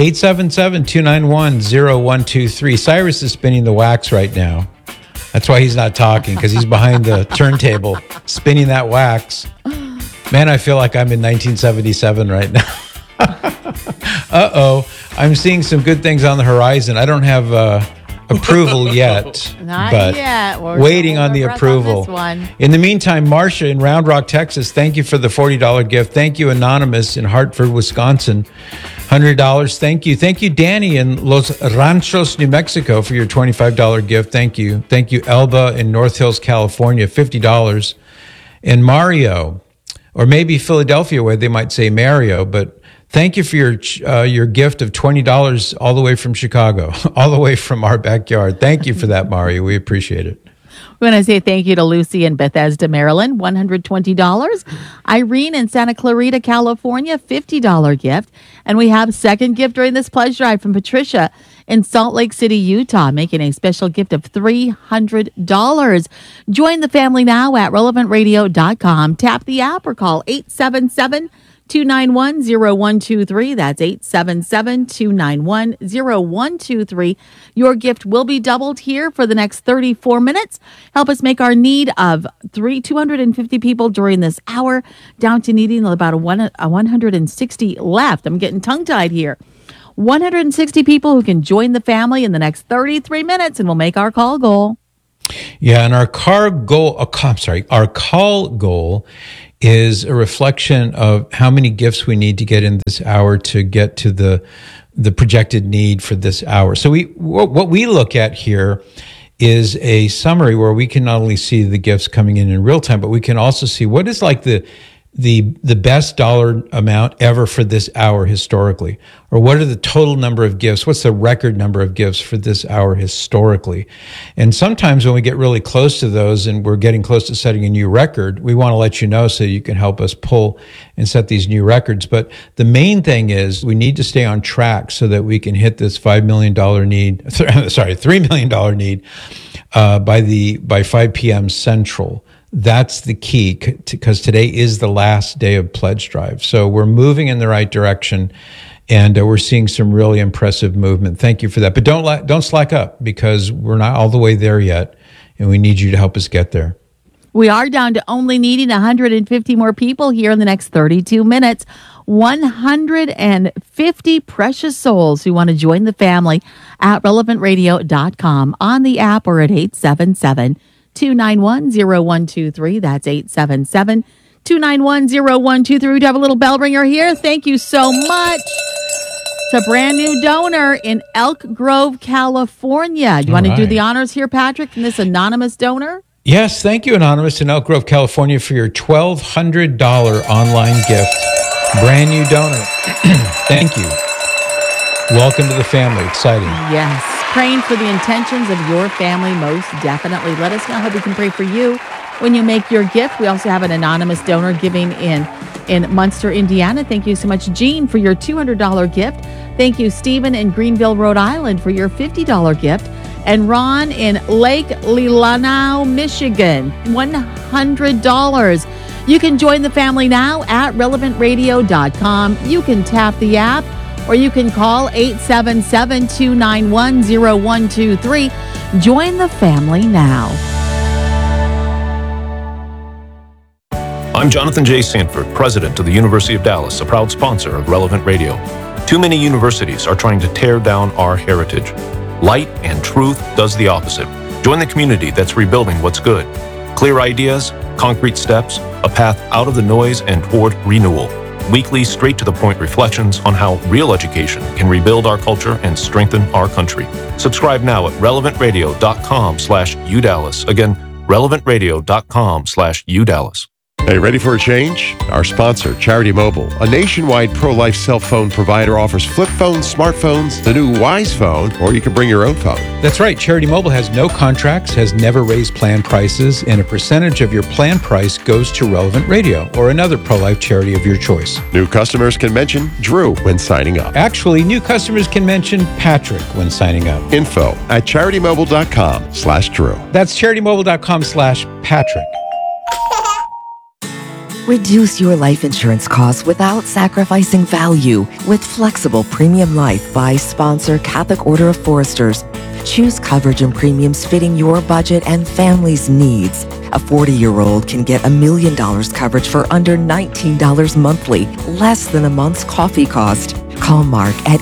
877-291-0123. Cyrus is spinning the wax right now. That's why he's not talking, because he's behind the turntable spinning that wax. Man, I feel like I'm in 1977 right now. Uh-oh. I'm seeing some good things on the horizon. I don't have approval yet. Not but yet. We're waiting on the approval. On this one. In the meantime, Marcia in Round Rock, Texas, thank you for the $40 gift. Thank you, Anonymous in Hartford, Wisconsin, $100. Thank you. Thank you, Danny in Los Ranchos, New Mexico, for your $25 gift. Thank you. Thank you, Elba in North Hills, California, $50. And Mario, or maybe Philadelphia, where they might say Mario, but thank you for your gift of $20 all the way from Chicago, all the way from our backyard. Thank you for that, Mario. We appreciate it. We want to say thank you to Lucy in Bethesda, Maryland, $120. Irene in Santa Clarita, California, $50 gift. And we have second gift during this pledge drive from Patricia in Salt Lake City, Utah, making a special gift of $300. Join the family now at relevantradio.com. Tap the app or call 877-291-0123. That's 877-291-0123. Your gift will be doubled here for the next 34 minutes. Help us make our need of 250 people during this hour down to needing about 160 left. I'm getting tongue-tied here. 160 people who can join the family in the next 33 minutes, and we'll make our call goal. Yeah, and our call goal is a reflection of how many gifts we need to get in this hour to get to the projected need for this hour. So what we look at here is a summary where we can not only see the gifts coming in real time, but we can also see what is like the best dollar amount ever for this hour historically, or what are the total number of gifts? What's the record number of gifts for this hour historically? And sometimes when we get really close to those and we're getting close to setting a new record, we want to let you know so you can help us pull and set these new records. But the main thing is we need to stay on track so that we can hit this $3 million need by 5 p.m. Central. That's the key, because today is the last day of pledge drive. So we're moving in the right direction, and we're seeing some really impressive movement. Thank you for that. But don't slack up, because we're not all the way there yet, and we need you to help us get there. We are down to only needing 150 more people here in the next 32 minutes. 150 precious souls who want to join the family at relevantradio.com, on the app, or at 877-291-0123. That's 877-291-0123. We do have a little bell ringer here. Thank you so much. It's a brand new donor in Elk Grove, California. Do you want to do the honors here, Patrick, from this anonymous donor? Yes, thank you, Anonymous in Elk Grove, California, for your $1,200 online gift. Brand new donor. Thank you. Welcome to the family. Exciting. Yes. Praying for the intentions of your family, most definitely. Let us know how we can pray for you when you make your gift. We also have an anonymous donor giving in Munster, Indiana. Thank you so much, Jean, for your $200 gift. Thank you, Stephen in Greenville, Rhode Island, for your $50 gift. And Ron in Lake Leelanau, Michigan, $100. You can join the family now at relevantradio.com. You can tap the app, or you can call 877-291-0123. Join the family now. I'm Jonathan J. Sanford, president of the University of Dallas, a proud sponsor of Relevant Radio. Too many universities are trying to tear down our heritage. Light and truth does the opposite. Join the community that's rebuilding what's good. Clear ideas, concrete steps, a path out of the noise and toward renewal. Weekly, straight-to-the-point reflections on how real education can rebuild our culture and strengthen our country. Subscribe now at relevantradio.com/UDallas. Again, relevantradio.com/UDallas. Hey, ready for a change? Our sponsor, Charity Mobile, a nationwide pro-life cell phone provider, offers flip phones, smartphones, the new Wise phone, or you can bring your own phone. That's right. Charity Mobile has no contracts, has never raised plan prices, and a percentage of your plan price goes to Relevant Radio or another pro-life charity of your choice. New customers can mention Drew when signing up. Actually, new customers can mention Patrick when signing up. Info at CharityMobile.com/Drew. That's CharityMobile.com/Patrick. Reduce your life insurance costs without sacrificing value with flexible Premium Life by sponsor Catholic Order of Foresters. Choose coverage and premiums fitting your budget and family's needs. A 40-year-old can get $1 million coverage for under $19 monthly, less than a month's coffee cost. Call Mark at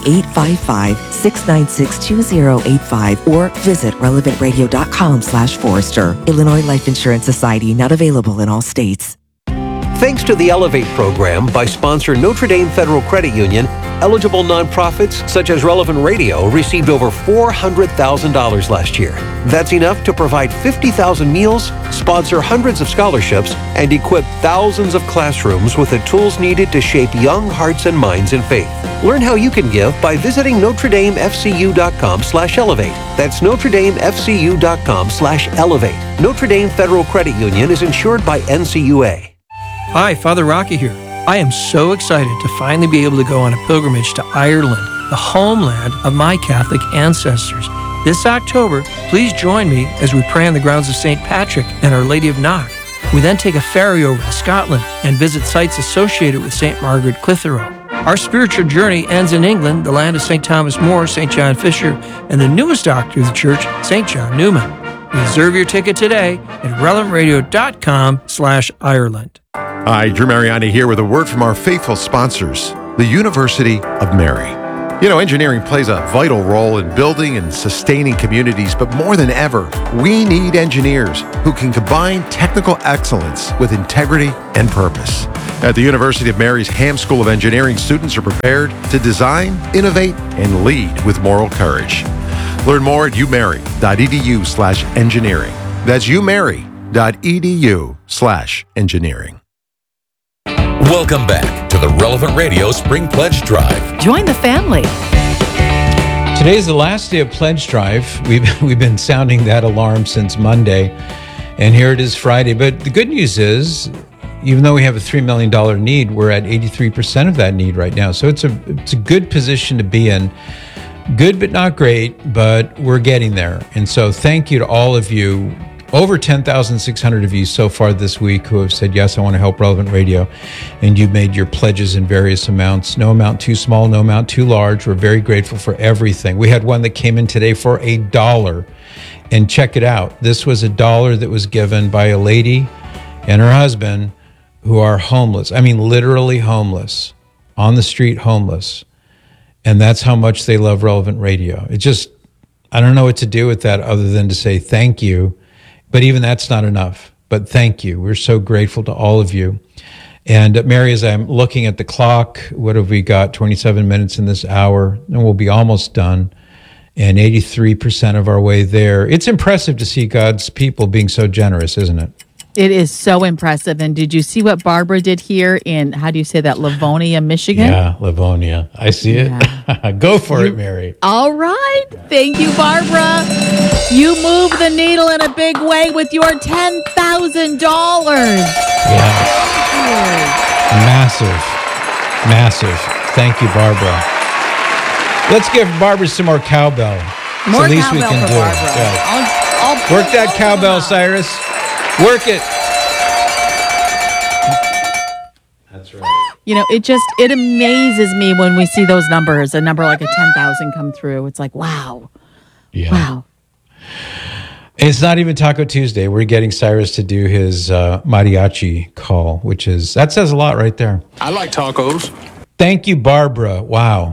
855-696-2085 or visit relevantradio.com/Forester. Illinois Life Insurance Society, not available in all states. Thanks to the Elevate program by sponsor Notre Dame Federal Credit Union, Eligible nonprofits such as Relevant Radio received over $400,000 last year. That's enough to provide 50,000 meals, sponsor hundreds of scholarships, and equip thousands of classrooms with the tools needed to shape young hearts and minds in faith. Learn how you can give by visiting NotreDameFCU.com/elevate. That's NotreDameFCU.com/elevate. Notre Dame Federal Credit Union is insured by NCUA. Hi, Father Rocky here. I am so excited to finally be able to go on a pilgrimage to Ireland, the homeland of my Catholic ancestors. This October, please join me as we pray on the grounds of St. Patrick and Our Lady of Knock. We then take a ferry over to Scotland and visit sites associated with St. Margaret Clitheroe. Our spiritual journey ends in England, the land of St. Thomas More, St. John Fisher, and the newest doctor of the church, St. John Newman. Reserve your ticket today at relevantradio.com/Ireland. Hi, Drew Mariani here with a word from our faithful sponsors, the University of Mary. You know, engineering plays a vital role in building and sustaining communities, but more than ever, we need engineers who can combine technical excellence with integrity and purpose. At the University of Mary's Ham School of Engineering, students are prepared to design, innovate, and lead with moral courage. Learn more at umary.edu/engineering. That's umary.edu/engineering. Welcome back to the Relevant Radio Spring Pledge Drive. Join the family. Today is the last day of Pledge Drive. We've been sounding that alarm since Monday, and here it is Friday. But the good news is, even though we have a $3 million need, we're at 83% of that need right now. So it's a good position to be in. Good but not great, but we're getting there. And so thank you to all of you. Over 10,600 of you so far this week who have said, yes, I want to help Relevant Radio. And you've made your pledges in various amounts. No amount too small, no amount too large. We're very grateful for everything. We had one that came in today for $1. And check it out. This was $1 that was given by a lady and her husband who are homeless. I mean, literally homeless, on the street homeless. And that's how much they love Relevant Radio. It just, I don't know what to do with that other than to say thank you. But even that's not enough. But thank you. We're so grateful to all of you. And Mary, as I'm looking at the clock, what have we got? 27 minutes in this hour, and we'll be almost done. And 83% of our way there. It's impressive to see God's people being so generous, isn't it? It is so impressive. And did you see what Barbara did here in, how do you say that, Livonia, Michigan? Yeah, Livonia. I see it. Yeah. Go for it, Mary. All right. Thank you, Barbara. You moved the needle in a big way with your $10,000. Yes. Massive. Massive. Thank you, Barbara. Let's give Barbara some more cowbell. More it's the least we cowbell can for do. Barbara. Yeah. I'll Work that cowbell, Cyrus. Work it. That's right. You know, it amazes me when we see those numbers, a number like a 10,000 come through. It's like, wow. Yeah. Wow. It's not even Taco Tuesday. We're getting Cyrus to do his mariachi call, that says a lot right there. I like tacos. Thank you, Barbara. Wow.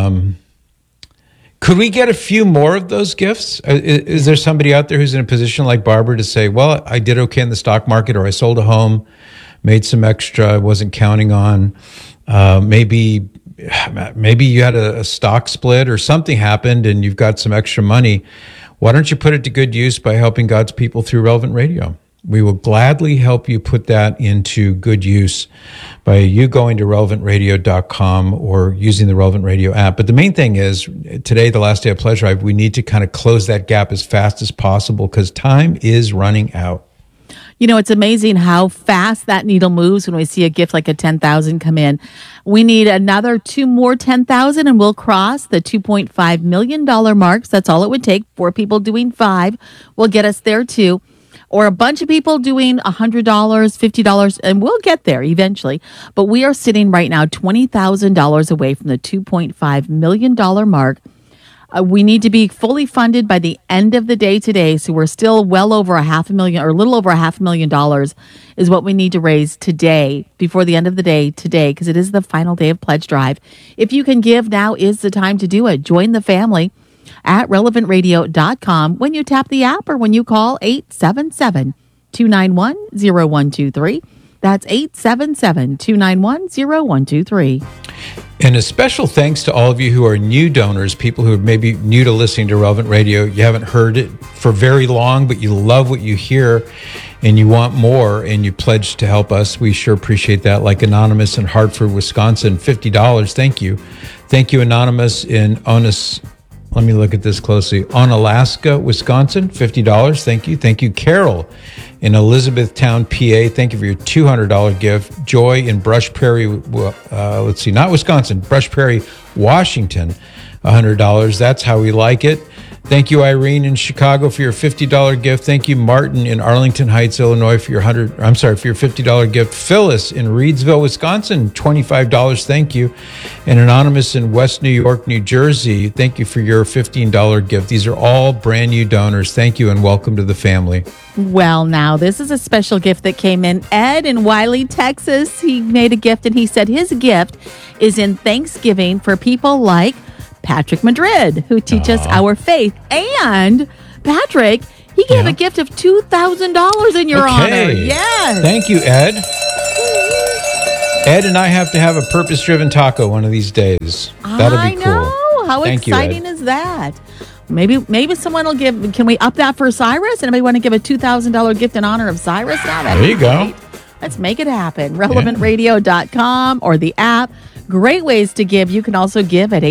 Could we get a few more of those gifts? Is there somebody out there who's in a position like Barbara to say, well, I did okay in the stock market, or I sold a home, made some extra I wasn't counting on. Maybe you had a stock split or something happened and you've got some extra money. Why don't you put it to good use by helping God's people through Relevant Radio? We will gladly help you put that into good use by you going to relevantradio.com or using the Relevant Radio app. But the main thing is, today, the last day of Pledge Drive, we need to kind of close that gap as fast as possible because time is running out. You know, it's amazing how fast that needle moves when we see a gift like a 10,000 come in. We need another 2 more 10,000 and we'll cross the $2.5 million mark. So that's all it would take. 4 people doing 5 will get us there too. Or a bunch of people doing $100, $50, and we'll get there eventually. But we are sitting right now $20,000 away from the $2.5 million mark. We need to be fully funded by the end of the day today. So we're still well over $500,000 or a little over $500,000 is what we need to raise today, before the end of the day today, because it is the final day of Pledge Drive. If you can give, now is the time to do it. Join the family at relevantradio.com when you tap the app or when you call 877-291-0123. That's 877-291-0123. And a special thanks to all of you who are new donors, people who are maybe new to listening to Relevant Radio. You haven't heard it for very long, but you love what you hear and you want more and you pledge to help us. We sure appreciate that. Like Anonymous in Hartford, Wisconsin, $50. Thank you. Thank you, Anonymous in let me look at this closely. Onalaska, Wisconsin, $50. Thank you. Thank you, Carol in Elizabethtown, PA. Thank you for your $200 gift. Joy in Brush Prairie, not Wisconsin, Brush Prairie, Washington, $100. That's how we like it. Thank you, Irene in Chicago, for your $50 gift. Thank you, Martin in Arlington Heights, Illinois, for your $50 gift. Phyllis in Reedsville, Wisconsin, $25. Thank you. And Anonymous in West New York, New Jersey, thank you for your $15 gift. These are all brand new donors. Thank you and welcome to the family. Well, now, this is a special gift that came in. Ed in Wiley, Texas, he made a gift, and he said his gift is in Thanksgiving for people like Patrick Madrid, who teach us our faith. And Patrick, he gave a gift of $2,000 in your honor. Yes. Thank you, Ed. Ed and I have to have a purpose-driven taco one of these days. That'll be cool. I know. How exciting is that? Maybe someone will give. Can we up that for Cyrus? Anybody want to give a $2,000 gift in honor of Cyrus? There you go. Let's make it happen. RelevantRadio.com or the app. Great ways to give. You can also give at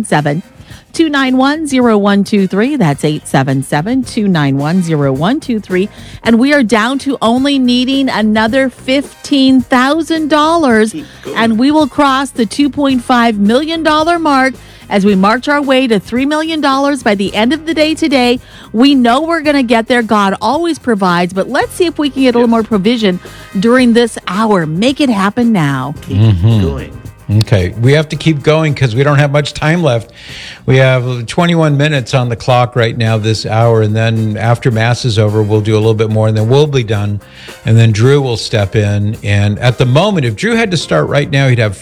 877-291-0123. That's 877-291-0123. And we are down to only needing another $15,000. And we will cross the $2.5 million mark as we march our way to $3 million by the end of the day today. We know we're going to get there. God always provides, but let's see if we can get a little more provision during this hour. Make it happen now. Keep going. Okay, we have to keep going because we don't have much time left. We have 21 minutes on the clock right now this hour, and then after Mass is over, we'll do a little bit more, and then we'll be done, and then Drew will step in. And at the moment, if Drew had to start right now, he'd have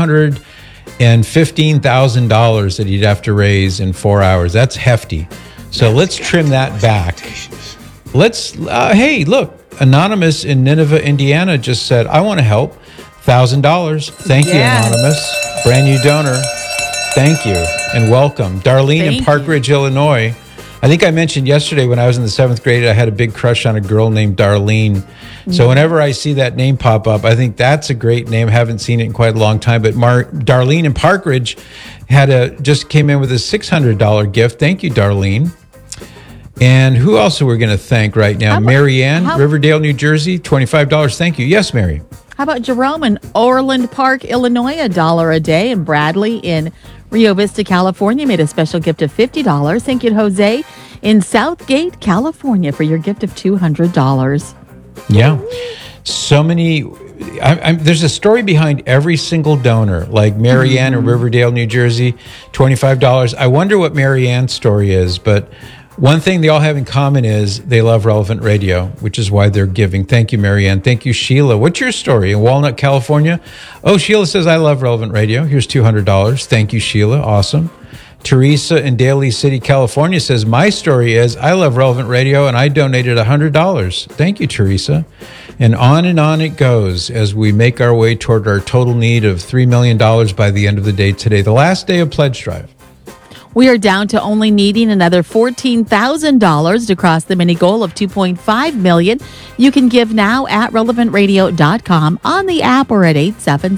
$515,000 that he'd have to raise in 4 hours. That's hefty. So let's trim that back. Hey, look, Anonymous in Nineveh, Indiana just said, I want to help. $1,000. Thank you, Anonymous. Brand new donor. Thank you and welcome. Darlene in Park Ridge, Illinois. I think I mentioned yesterday when I was in the 7th grade, I had a big crush on a girl named Darlene. So whenever I see that name pop up, I think that's a great name. Haven't seen it in quite a long time. But Darlene in Park Ridge just came in with a $600 gift. Thank you, Darlene. And who else are we going to thank right now? Mary Ann, Riverdale, New Jersey, $25. Thank you. Yes, Mary. How about Jerome in Orland Park, Illinois, $1 a day, and Bradley in Rio Vista, California, made a special gift of $50. Thank you, Jose in Southgate, California, for your gift of $200. Yeah, so many. There's a story behind every single donor, like Mary Ann in Riverdale, New Jersey, $25. I wonder what Mary Ann's story is, but one thing they all have in common is they love Relevant Radio, which is why they're giving. Thank you, Mary Ann. Thank you, Sheila. What's your story? In Walnut, California? Oh, Sheila says, I love Relevant Radio. Here's $200. Thank you, Sheila. Awesome. Teresa in Daly City, California says, my story is I love Relevant Radio and I donated $100. Thank you, Teresa. And on it goes as we make our way toward our total need of $3 million by the end of the day today, the last day of Pledge Drive. We are down to only needing another $14,000 to cross the mini goal of $2.5 million. You can give now at relevantradio.com, on the app, or at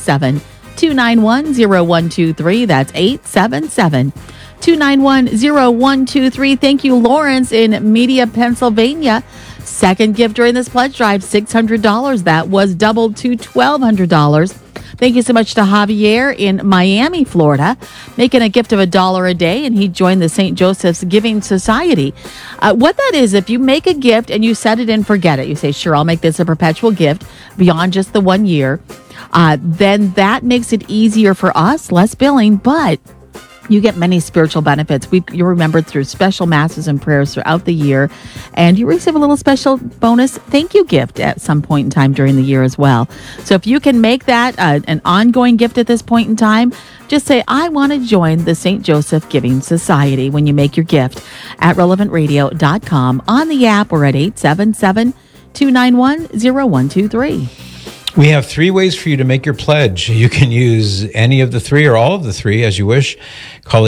877-291-0123. That's 877-291-0123. Thank you, Lawrence in Media, Pennsylvania. Second gift during this pledge drive, $600. That was doubled to $1,200. Thank you so much to Javier in Miami, Florida, making a gift of $1 a day, and he joined the St. Joseph's Giving Society. What that is, if you make a gift and you set it and forget it, you say, sure, I'll make this a perpetual gift beyond just the 1 year, then that makes it easier for us, less billing, but you get many spiritual benefits. You're remembered through special masses and prayers throughout the year, and you receive a little special bonus thank you gift at some point in time during the year as well. So if you can make that an ongoing gift at this point in time, just say, I want to join the St. Joseph Giving Society when you make your gift at relevantradio.com, on the app, or at 877-291-0123. We have 3 ways for you to make your pledge. You can use any of the 3 or all of the 3 as you wish. Call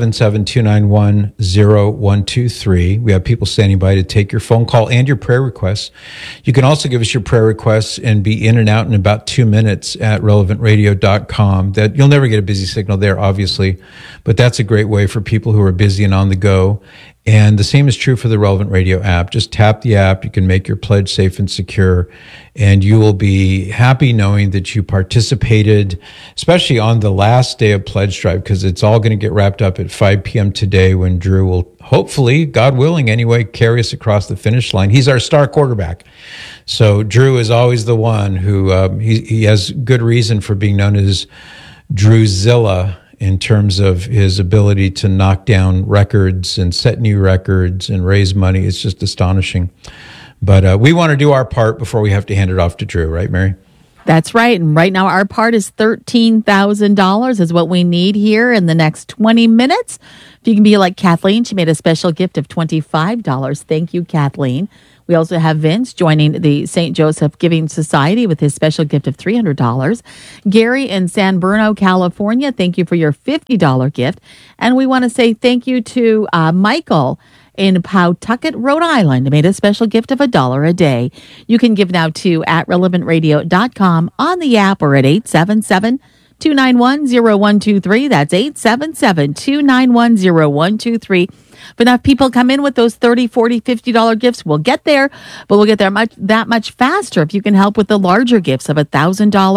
877-291-0123. We have people standing by to take your phone call and your prayer requests. You can also give us your prayer requests and be in and out in about 2 minutes at relevantradio.com. That you'll never get a busy signal there, obviously, but that's a great way for people who are busy and on the go. And the same is true for the Relevant Radio app. Just tap the app. You can make your pledge safe and secure, and you will be happy knowing that you participated, especially on the last day of Pledge Drive, because it's all going to get wrapped up at 5 p.m. today when Drew will hopefully, God willing anyway, carry us across the finish line. He's our star quarterback. So Drew is always the one who, he has good reason for being known as Drewzilla, in terms of his ability to knock down records and set new records and raise money. It's just astonishing. But we want to do our part before we have to hand it off to Drew, right, Mary? That's right. And right now, our part is $13,000 is what we need here in the next 20 minutes. If you can be like Kathleen, she made a special gift of $25. Thank you, Kathleen. We also have Vince joining the St. Joseph Giving Society with his special gift of $300. Gary in San Bruno, California, thank you for your $50 gift. And we want to say thank you to Michael in Pawtucket, Rhode Island, made a special gift of $1 a day. You can give now to at relevantradio.com on the app or at 877-291-0123. That's 877-291-0123. If enough people come in with those $30, $40, $50 gifts, we'll get there, but we'll get there that much faster if you can help with the larger gifts of $1,000